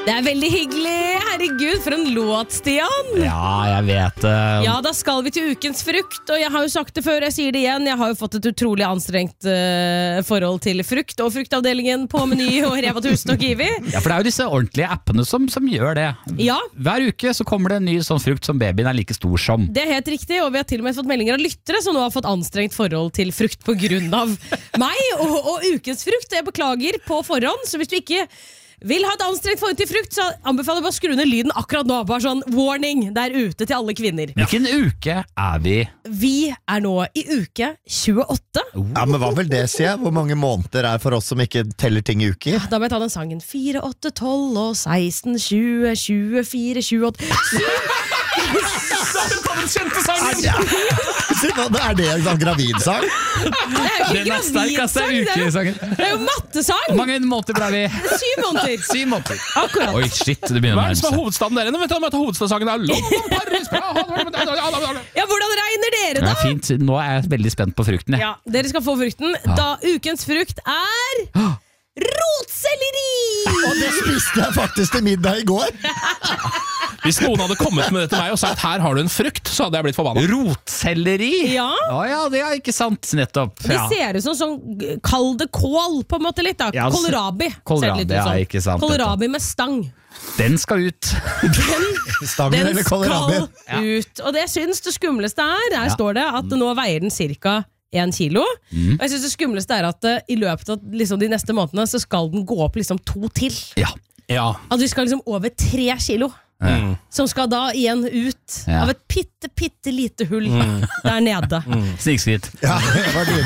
Det veldig hyggelig. Herregud, for en låt, Stian. Ja, jeg vet det. Ja, da skal vi til ukens frukt, og jeg har jo sagt det før, jeg sier det igjen. Jeg har jo fått et utrolig anstrengt forhold til frukt og fruktavdelingen på Meny og Rema 1000 og Kiwi. Ja, for det jo disse ordentlige appene som gjør det. Ja. Hver uke så kommer det en ny sånn frukt som babyen like stor som. Det helt riktig, og vi har til og med fått meldinger av lyttere som nå har fått anstrengt forhold til frukt på grunn av meg og ukens frukt. Jeg beklager på forhånd, så hvis du ikke vil ha et anstrengt forhold til frukt, så anbefaler jeg bare å skru ned lyden akkurat nå. Bare sånn warning der ute til alle kvinner. Hvilken uke vi? Vi nå i uke 28. Ja, men hva vil det si? Hvor mange måneder for oss som ikke teller ting i uker? Da må jeg ta den sangen. 4, 8, 12 og 16, 20, 24, 28 Kjente sangen! Det en sånn gravidsang? Den sterkeste ukesangen. Det jo mattesang! Hvor mange måneder ble vi? 7 måneder. 7 måneder. Akkurat. Oi, shit, det begynner å Hva nærme som seg. hovedstaden der inne? Vet du hva hovedstadssangen London, Paris, Ja, hvordan regner dere Det da? fint, nå jeg veldig spent på frukten. Ja, dere skal få frukten. Da ukens frukt rotselleri! Og det spiste jeg faktisk til middag i går. Hvis noen hadde kommet med det til meg og sagt her har du en frukt, så hadde jeg blitt forbannet. Rotselleri? Ja. Ja, det ikke sant, nettopp. Det Ja. ser ut som sånn kalde kål, på en måte litt da. Ja, altså, Kålrabi. kålrabi, ser det litt ut som. ja, ikke sant, Kålrabi med stang. Den skal ut. Stangen Den eller skal kålrabi? ut. Og det jeg synes det skumleste der står det at nå veier den cirka 1 kilo. Og jeg synes det skumleste at i løpet av liksom, de neste månedene så skal den gå opp liksom 2 til. Ja. Ja. At vi skal liksom over 3 kilo. Som skal da igjen ut Ja. av et pitte lite hull der nede. Snikskritt. Ja, det var det.